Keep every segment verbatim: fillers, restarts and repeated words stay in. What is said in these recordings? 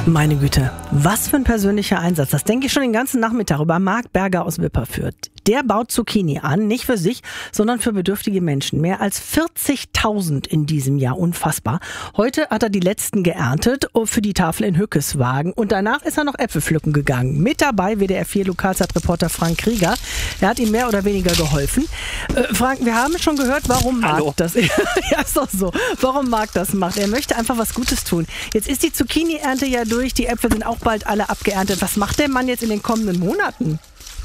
Meine Güte, was für ein persönlicher Einsatz. Das denke ich schon den ganzen Nachmittag über Marc Berger aus Wipperfürth. Der baut Zucchini an, nicht für sich, sondern für bedürftige Menschen. Mehr als vierzigtausend in diesem Jahr, unfassbar. Heute hat er die letzten geerntet für die Tafel in Hückeswagen und danach ist er noch Äpfel pflücken gegangen. Mit dabei W D R vier Lokalzeitreporter Frank Krieger. Er hat ihm mehr oder weniger geholfen. Äh, Frank, wir haben schon gehört, warum Marc Hallo. das ja, ist doch so. Warum Marc das macht. Er möchte einfach was Gutes tun. Jetzt ist die Zucchini-Ernte ja durch, die Äpfel sind auch bald alle abgeerntet. Was macht der Mann jetzt in den kommenden Monaten?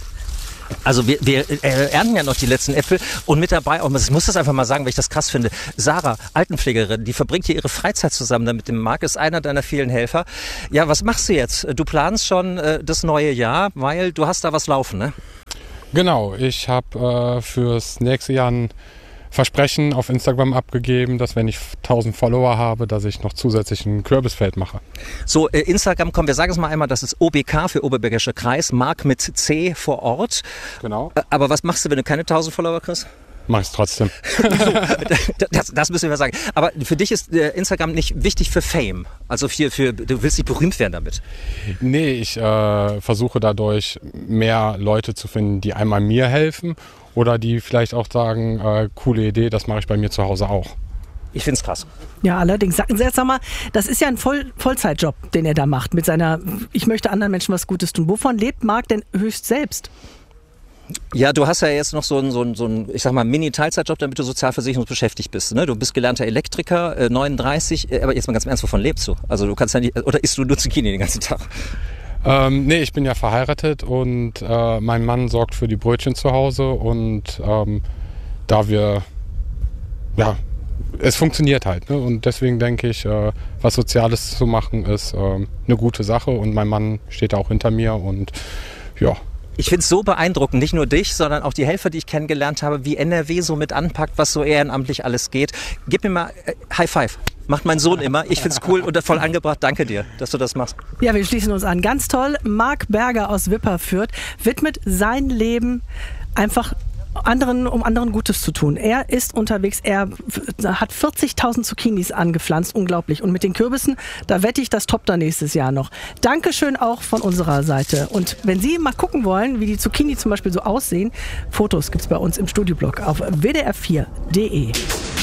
Also wir, wir äh, ernten ja noch die letzten Äpfel und mit dabei, auch, ich muss das einfach mal sagen, weil ich das krass finde, Sarah, Altenpflegerin, die verbringt hier ihre Freizeit zusammen damit. Dem Marc ist einer deiner vielen Helfer. Ja, was machst du jetzt? Du planst schon äh, das neue Jahr, weil du hast da was laufen, ne? Genau, ich habe äh, fürs nächste Jahr ein Versprechen auf Instagram abgegeben, dass wenn ich tausend Follower habe, dass ich noch zusätzlich ein Kürbisfeld mache. So, äh, Instagram, komm, wir sagen es mal einmal, das ist O B K für Oberbergischer Kreis, Marc mit C vor Ort. Genau. Äh, aber was machst du, wenn du keine tausend Follower kriegst? Mach ich es trotzdem. das, das müssen wir sagen. Aber für dich ist äh, Instagram nicht wichtig für Fame. Also für, für, du willst nicht berühmt werden damit. Nee, ich äh, versuche dadurch mehr Leute zu finden, die einmal mir helfen oder die vielleicht auch sagen, äh, coole Idee, das mache ich bei mir zu Hause auch. Ich find's krass. Ja, allerdings. Sag, sag mal, das ist ja ein Voll, Vollzeitjob, den er da macht mit seiner, ich möchte anderen Menschen was Gutes tun. Wovon lebt Marc denn höchst selbst? Ja, du hast ja jetzt noch so einen, so einen, so einen ich sag mal, Mini-Teilzeitjob, damit du sozialversicherungsbeschäftigt bist. Ne? Du bist gelernter Elektriker, äh, neununddreißig, äh, aber jetzt mal ganz im Ernst, wovon lebst du? Also du kannst ja nicht, oder isst du nur Zucchini den ganzen Tag? Ähm, nee, ich bin ja verheiratet und äh, mein Mann sorgt für die Brötchen zu Hause und ähm, da wir, ja, es funktioniert halt. Ne? Und deswegen denke ich, äh, was Soziales zu machen ist äh, eine gute Sache und mein Mann steht auch hinter mir und ja. Ich finde es so beeindruckend, nicht nur dich, sondern auch die Helfer, die ich kennengelernt habe, wie N R W so mit anpackt, was so ehrenamtlich alles geht. Gib mir mal äh, High Five. Macht mein Sohn immer. Ich finde es cool und voll angebracht. Danke dir, dass du das machst. Ja, wir schließen uns an. Ganz toll. Marc Berger aus Wipperfürth widmet sein Leben einfach anderen, um anderen Gutes zu tun. Er ist unterwegs, er hat vierzigtausend Zucchinis angepflanzt, unglaublich. Und mit den Kürbissen, da wette ich, das toppt er nächstes Jahr noch. Dankeschön auch von unserer Seite. Und wenn Sie mal gucken wollen, wie die Zucchini zum Beispiel so aussehen, Fotos gibt es bei uns im Studioblog auf w d r vier punkt d e.